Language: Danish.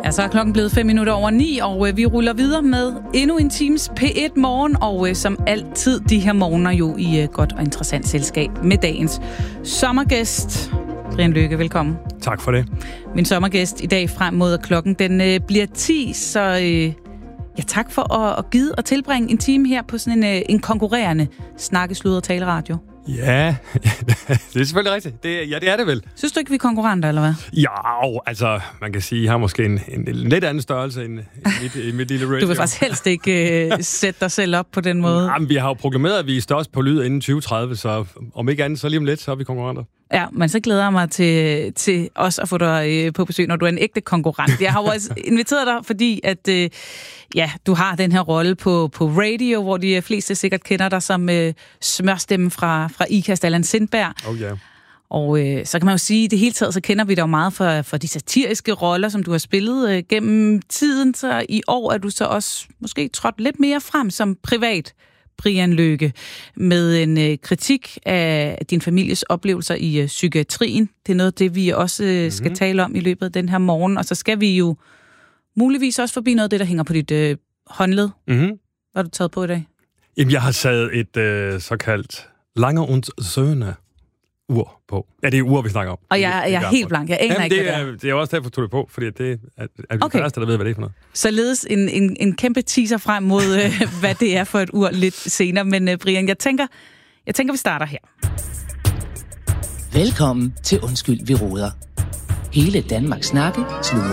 Ja, så er klokken blevet 9:05, og vi ruller videre med endnu en times P1 Morgen, og som altid de her morgener jo i godt og interessant selskab med dagens sommergæst. Brian Lykke, velkommen. Tak for det. Min sommergæst i dag frem mod klokken, den bliver 10, så ja, tak for at give og tilbringe en time her på sådan en konkurrerende snakkeslud og taleradio. Ja, det er selvfølgelig rigtigt. Det er det vel. Synes du ikke, vi er konkurrenter, eller hvad? Ja, altså, man kan sige, at jeg har måske en lidt anden størrelse end mit lille radio. Du vil faktisk helst ikke sætte dig selv op på den måde. Jamen, vi har jo proklameret, at vi er størst på lyd inden 2030, så om ikke andet, så lige om lidt, så er vi konkurrenter. Ja, men så glæder jeg mig til os at få dig på besøg, når du er en ægte konkurrent. Jeg har jo også inviteret dig, fordi at du har den her rolle på radio, hvor de fleste sikkert kender dig som smørstemmen fra IKAST, Allan Sindberg. Oh yeah. Og så kan man jo sige, at i det hele taget, så kender vi dig jo meget for de satiriske roller, som du har spillet gennem tiden. Så i år er du så også måske trådt lidt mere frem som privat Brian Lykke, med en kritik af din families oplevelser i psykiatrien. Det er noget af det, vi også skal tale om i løbet af den her morgen. Og så skal vi jo muligvis også forbi noget af det, der hænger på dit håndled. Hvad har du taget på i dag? Jamen, jeg har taget et såkaldt Lange und Söhne ur på. Ja, det er ur, vi snakker om. Og jeg er helt blank. Jeg aner ikke, hvad det er. Det er også derfor, du tog det på, fordi det er de første, der ved, hvad det er for noget. Således en kæmpe teaser frem mod, hvad det er for et ur lidt senere. Men Brian, jeg tænker, vi starter her. Velkommen til Undskyld, vi roder. Hele Danmark snakke, sludre